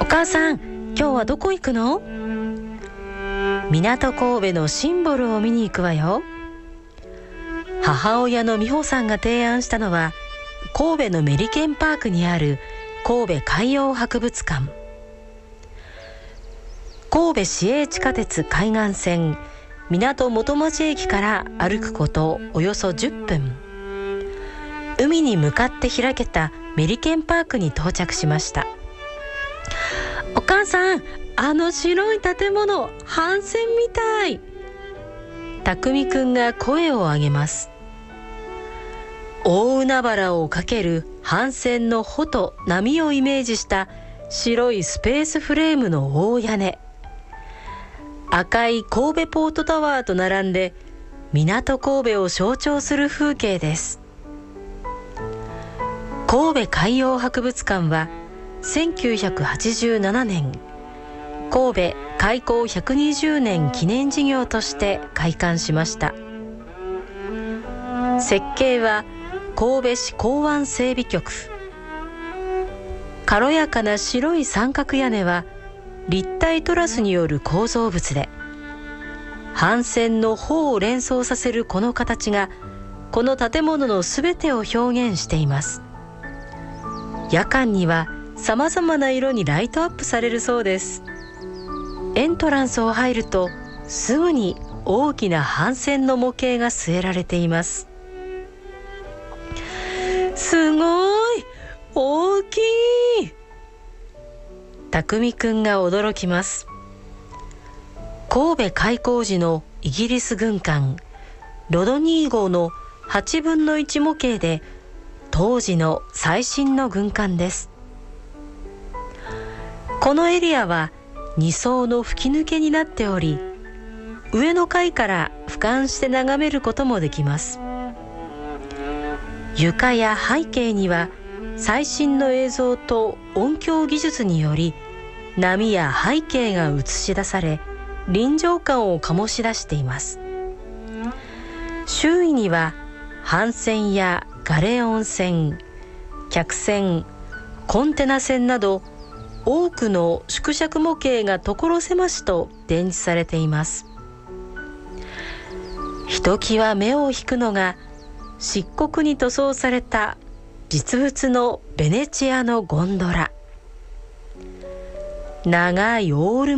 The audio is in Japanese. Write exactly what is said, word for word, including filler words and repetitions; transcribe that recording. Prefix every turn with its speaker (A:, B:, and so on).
A: お母さん、今日はどこ行くの？港神戸のシンボルを見に行くわよ。母親の美穂さんが提案したのは、神戸のメリケンパークにある神戸海洋博物館。神戸市営地下鉄海岸線港元町駅から歩くことおよそじゅっぷん。海に向かって開けたメリケンパークに到着しました。お母さん、あの白い建物、帆船みたい。匠くんが声を上げます。大海原をかける帆船の帆と波をイメージした白いスペースフレームの大屋根、赤い神戸ポートタワーと並んで港神戸を象徴する風景です。神戸海洋博物館はせんきゅうひゃくはちじゅうななねん、神戸開港ひゃくにじゅうねん記念事業として開館しました。設計は神戸市港湾整備局。軽やかな白い三角屋根は立体トラスによる構造物で、帆船の帆を連想させるこの形がこの建物のすべてを表現しています。夜間にはさまざまな色にライトアップされるそうです。エントランスを入るとすぐに大きな帆船の模型が据えられています。すごい大きい。匠くんが驚きます。神戸開港時のイギリス軍艦ロドニー号のはちぶんのいち模型で、当時の最新の軍艦です。このエリアはに層の吹き抜けになっており、上の階から俯瞰して眺めることもできます。床や背景には最新の映像と音響技術により波や背景が映し出され、臨場感を醸し出しています。周囲には帆船やガレオン船、客船、コンテナ船など多くの縮尺模型が所狭しと展示されています。ひときわ目を引くのが漆黒に塗装された実物のベネチアのゴンドラ。長いオール